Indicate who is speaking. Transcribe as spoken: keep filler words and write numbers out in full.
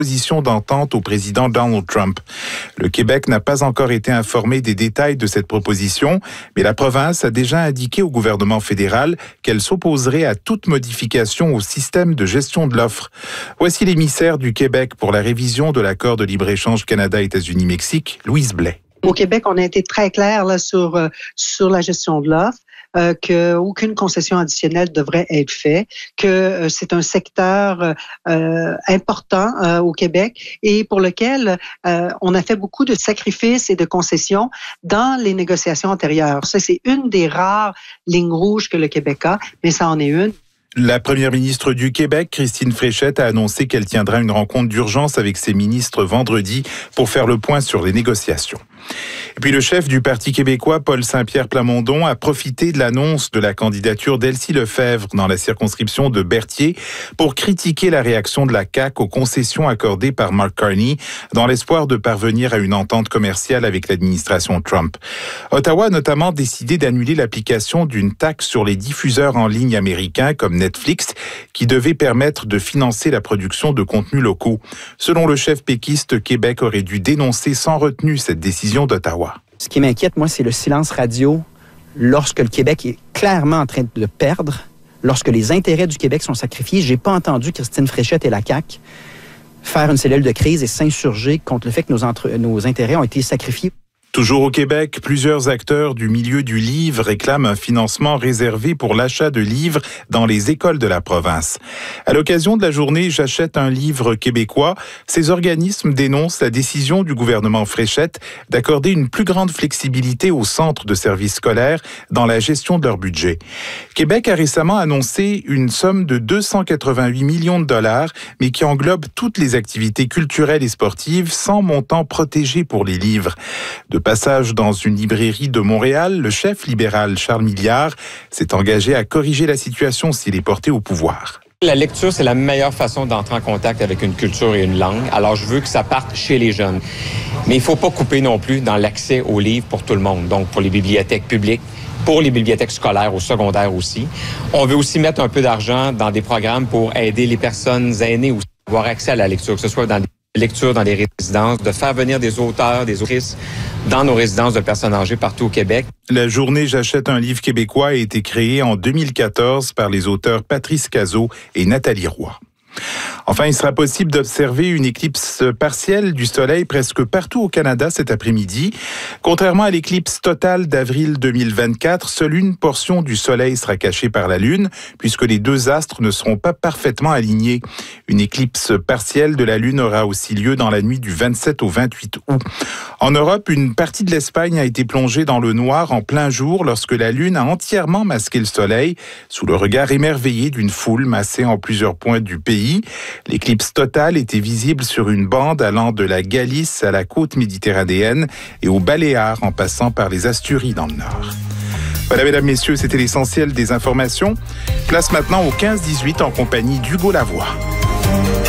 Speaker 1: Proposition d'entente au président Donald Trump. Le Québec n'a pas encore été informé des détails de cette proposition, mais la province a déjà indiqué au gouvernement fédéral qu'elle s'opposerait à toute modification au système de gestion de l'offre. Voici l'émissaire du Québec pour la révision de l'accord de libre-échange Canada-États-Unis-Mexique, Louise Blais.
Speaker 2: Au Québec, on a été très clair là, sur, euh, sur la gestion de l'offre. Euh, qu'aucune concession additionnelle devrait être faite, que euh, c'est un secteur euh, important euh, au Québec et pour lequel euh, on a fait beaucoup de sacrifices et de concessions dans les négociations antérieures. Ça, c'est une des rares lignes rouges que le Québec a, mais ça en est une.
Speaker 1: La première ministre du Québec, Christine Fréchette, a annoncé qu'elle tiendra une rencontre d'urgence avec ses ministres vendredi pour faire le point sur les négociations. Et puis le chef du Parti québécois, Paul Saint-Pierre Plamondon, a profité de l'annonce de la candidature d'Elsie Lefebvre dans la circonscription de Berthier pour critiquer la réaction de la C A Q aux concessions accordées par Mark Carney dans l'espoir de parvenir à une entente commerciale avec l'administration Trump. Ottawa a notamment décidé d'annuler l'application d'une taxe sur les diffuseurs en ligne américains comme Netflix qui devait permettre de financer la production de contenus locaux. Selon le chef péquiste, Québec aurait dû dénoncer sans retenue cette décision d'Ottawa.
Speaker 3: Ce qui m'inquiète, moi, c'est le silence radio lorsque le Québec est clairement en train de perdre, lorsque les intérêts du Québec sont sacrifiés. J'ai pas entendu Christine Fréchette et la C A Q faire une cellule de crise et s'insurger contre le fait que nos, entre... nos intérêts ont été sacrifiés.
Speaker 1: Toujours au Québec, plusieurs acteurs du milieu du livre réclament un financement réservé pour l'achat de livres dans les écoles de la province. À l'occasion de la journée « J'achète un livre québécois », ces organismes dénoncent la décision du gouvernement Fréchette d'accorder une plus grande flexibilité aux centres de services scolaires dans la gestion de leur budget. Québec a récemment annoncé une somme de deux cent quatre-vingt-huit millions de dollars, mais qui englobe toutes les activités culturelles et sportives sans montant protégé pour les livres. De passage dans une librairie de Montréal, le chef libéral Charles Milliard s'est engagé à corriger la situation s'il est porté au pouvoir.
Speaker 4: La lecture, c'est la meilleure façon d'entrer en contact avec une culture et une langue. Alors, je veux que ça parte chez les jeunes. Mais il ne faut pas couper non plus dans l'accès aux livres pour tout le monde. Donc, pour les bibliothèques publiques, pour les bibliothèques scolaires, au secondaire aussi. On veut aussi mettre un peu d'argent dans des programmes pour aider les personnes aînées aussi à avoir accès à la lecture, que ce soit dans des lecture dans les résidences, de faire venir des auteurs, des autrices dans nos résidences de personnes âgées partout au Québec.
Speaker 1: La journée J'achète un livre québécois a été créée en deux mille quatorze par les auteurs Patrice Cazot et Nathalie Roy. Enfin, il sera possible d'observer une éclipse partielle du soleil presque partout au Canada cet après-midi. Contrairement à l'éclipse totale d'avril deux mille vingt-quatre, seule une portion du soleil sera cachée par la Lune, puisque les deux astres ne seront pas parfaitement alignés. Une éclipse partielle de la Lune aura aussi lieu dans la nuit du vingt-sept au vingt-huit août. En Europe, une partie de l'Espagne a été plongée dans le noir en plein jour lorsque la Lune a entièrement masqué le soleil, sous le regard émerveillé d'une foule massée en plusieurs points du pays. L'éclipse totale était visible sur une bande allant de la Galice à la côte méditerranéenne et aux Baléares en passant par les Asturies dans le nord. Voilà, mesdames, messieurs, c'était l'essentiel des informations. Place maintenant au quinze dix-huit en compagnie d'Hugo Lavoie.